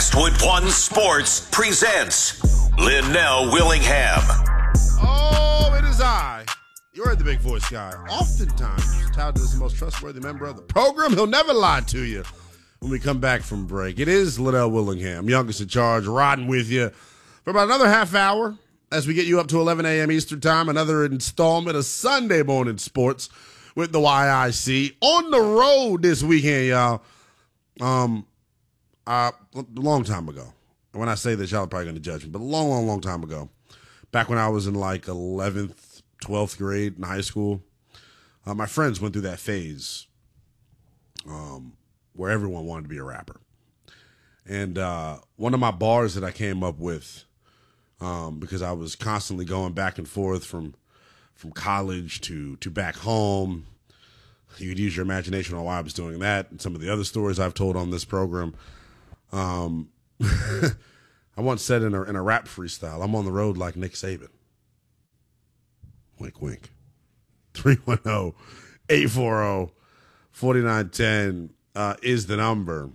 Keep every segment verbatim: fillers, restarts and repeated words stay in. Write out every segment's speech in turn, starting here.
Westwood One Sports presents Linnell Willingham. Oh, it is I. You heard the big voice guy. Oftentimes, touted as the most trustworthy member of the program. He'll never lie to you when we come back from break. It is Linnell Willingham, youngest in charge, riding with you for about another half hour as we get you up to eleven a.m. Eastern time. Another installment of Sunday Morning Sports with the Y I C. On the road this weekend, y'all. Um, uh, a long time ago. When I say this, y'all are probably going to judge me, but a long, long, long time ago, back when I was in like eleventh, twelfth grade in high school, uh, my friends went through that phase um, where everyone wanted to be a rapper. And uh, one of my bars that I came up with, um, because I was constantly going back and forth from from college to, to back home. You could use your imagination on why I was doing that and some of the other stories I've told on this program. Um, I once said in a, in a rap freestyle, I'm on the road like Nick Saban. Wink, wink. three one zero, eight four zero, four nine one zero uh, is the number.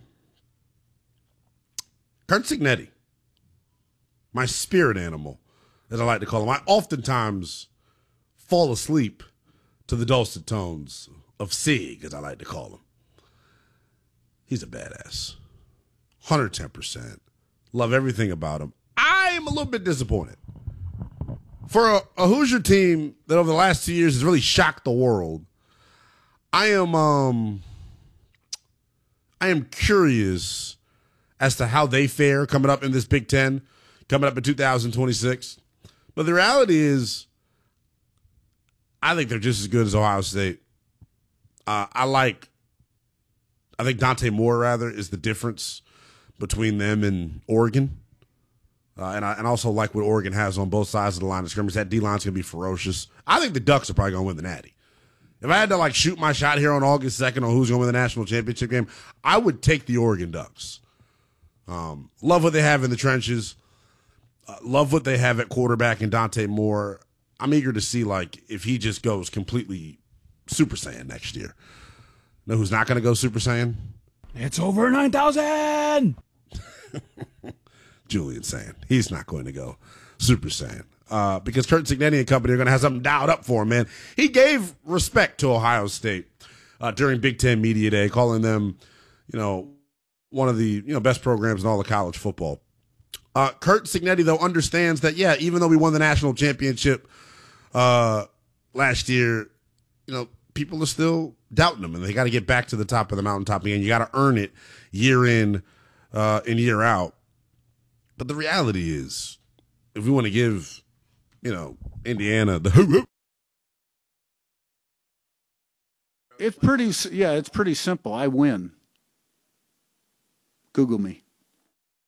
Curt Cignetti, my spirit animal, as I like to call him. I oftentimes fall asleep to the dulcet tones of Sig, as I like to call him. He's a badass. one hundred ten percent. Love everything about him. I'm a little bit disappointed. For a, a Hoosier team that over the last two years has really shocked the world, I am um I am curious as to how they fare coming up in this Big Ten, coming up in two thousand twenty-six. But the reality is, I think they're just as good as Ohio State. Uh, I like, I think Dante Moore, rather, is the difference between them and Oregon. Uh, and I and also like what Oregon has on both sides of the line of scrimmage. That D-line's going to be ferocious. I think the Ducks are probably going to win the Natty. If I had to, like, shoot my shot here on August second on who's going to win the national championship game, I would take the Oregon Ducks. Um, love what they have in the trenches. Uh, love what they have at quarterback in Dante Moore. I'm eager to see, like, if he just goes completely Super Saiyan next year. Know who's not going to go Super Saiyan? It's over nine thousand! Julian Sand. He's not going to go Super Saiyan. Uh, because Curt Cignetti and company are going to have something dialed up for him, man. He gave respect to Ohio State uh, during Big Ten Media Day, calling them, you know, one of the you know best programs in all of college football. Uh, Curt Cignetti, though, understands that, yeah, even though we won the national championship uh, last year, you know, people are still doubting them, and they got to get back to the top of the mountaintop again. You got to earn it year in uh, and year out. But the reality is, if we want to give, you know, Indiana the hoo hoo, It's pretty, yeah, it's pretty simple. I win. Google me.